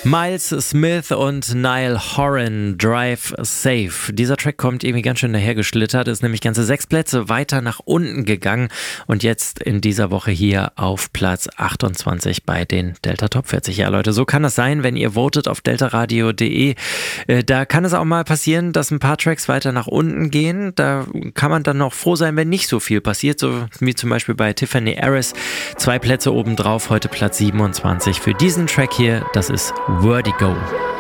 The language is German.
Miles Smith und Niall Horan, Drive Safe. Dieser Track kommt irgendwie ganz schön dahergeschlittert, ist nämlich ganze 6 Plätze weiter nach unten gegangen und jetzt in dieser Woche hier auf Platz 28 bei den Delta Top 40. Ja Leute, so kann das sein, wenn ihr votet auf deltaradio.de. Da kann es auch mal passieren, dass ein paar Tracks weiter nach unten gehen. Da kann man dann noch froh sein, wenn nicht so viel passiert, so wie zum Beispiel bei Tiffany Harris. 2 Plätze obendrauf, heute Platz 27 für diesen Track hier. Das ist Vertigo.